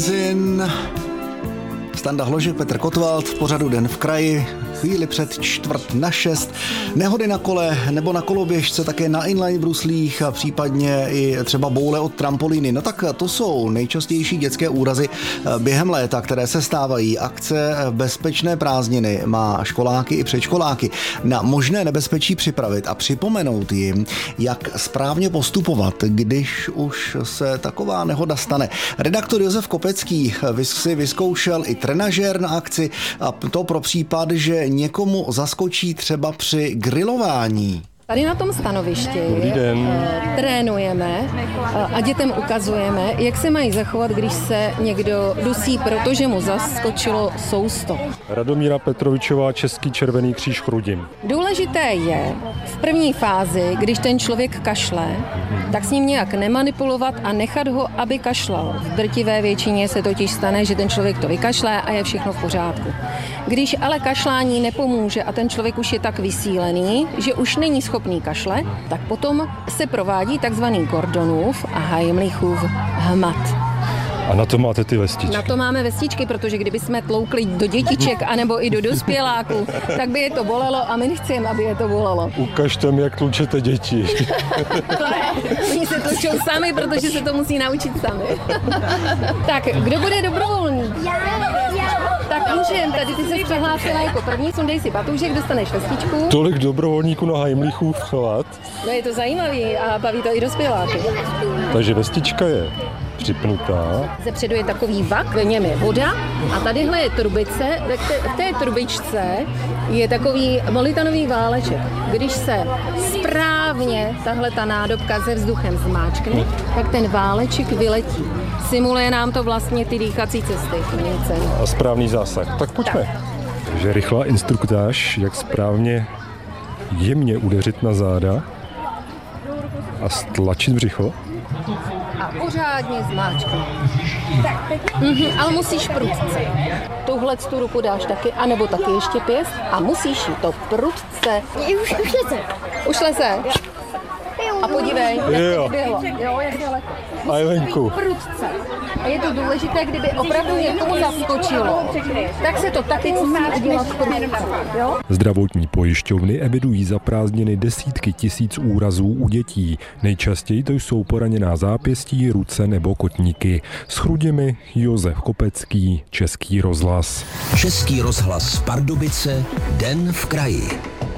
Standa Hložek, Petr Kotwald v pořadu Den v kraji, chvíli před 5:45. Nehody na kole nebo na koloběžce, také na inline bruslích a případně i třeba boule od trampolíny. No tak to jsou nejčastější dětské úrazy během léta, které se stávají. Akce Bezpečné prázdniny má školáky i předškoláky na možné nebezpečí připravit a připomenout jim, jak správně postupovat, když už se taková nehoda stane. Redaktor Josef Kopecký si vyzkoušel i trenažér na akci, a to pro případ, že někomu zaskočí třeba při grilování. Tady na tom stanovišti trénujeme a dětem ukazujeme, jak se mají zachovat, když se někdo dusí, protože mu zaskočilo sousto. Radomíra Petrovičová, Český červený kříž Chrudim. Důležité je v první fázi, když ten člověk kašle, tak s ním nějak nemanipulovat a nechat ho, aby kašlal. V drtivé většině se totiž stane, že ten člověk to vykašle a je všechno v pořádku. Když ale kašlání nepomůže a ten člověk už je tak vysílený, že už není schopný kašle, tak potom se provádí takzvaný Gordonův a Heimlichův hmat. A na to máte ty vestičky? Na to máme vestičky, protože kdyby jsme tloukli do dětiček anebo i do dospěláků, tak by je to bolelo a my nechceme, aby je to bolelo. Ukažte mi, jak tlučete děti. Oni se tlučou sami, protože se to musí naučit sami. Tak, kdo bude dobrovolník? Tak můžem, tady ty se přihlásila jako první, sundej si batůžek, dostaneš vestičku. Tolik dobrovolníků na Heimlichův chlad. No je to zajímavý a baví to i dospěláky. Takže vestička je připnutá. Zepředu je takový vak, v něm je voda a tadyhle je trubice, v té trubičce je takový molitanový váleček. Když se správně tahle ta nádobka se vzduchem zmáčkne, tak ten váleček vyletí. Simuluje nám to vlastně ty dýchací cesty. A správný zásah. Tak pojďme. Tak. Takže rychlá instruktáž, jak správně jemně udeřit na záda a stlačit břicho. A pořádně zmáčknout. Ale musíš prudce. Tuhle tu ruku dáš taky, anebo taky ještě pěst a musíš jí to prudce. Už leze. A podívej, jak to běhlo. Jo, jak daleko. A venku. Prudce. A je to důležité, kdyby opravdu někomu zaskočilo, tak se to taky musí udělat prudce. Jo? Zdravotní pojišťovny evidují za prázdniny desítky tisíc úrazů u dětí. Nejčastěji to jsou poraněná zápěstí, ruce nebo kotníky. S Chrudimi Josef Kopecký, Český rozhlas. Český rozhlas Pardubice, Den v kraji.